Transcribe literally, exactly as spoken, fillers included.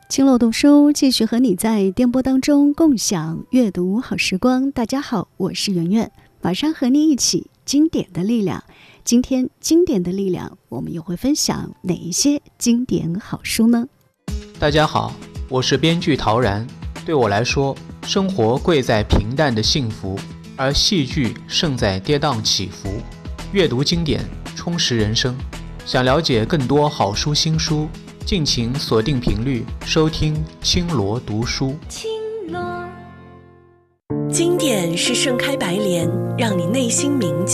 青楼读书继续和你在电波当中共享阅读好时光。大家好，我是圆圆，马上和你一起经典的力量。今天经典的力量，我们又会分享哪一些经典好书呢？ 大家好，我是编剧陶然。对我来说，生活贵在平淡的幸福，而戏剧胜在跌宕起伏。阅读经典，充实人生。想了解更多好书新书，敬请锁定频率收听青罗读书。 青罗经典是盛开白莲，让你内心铭记；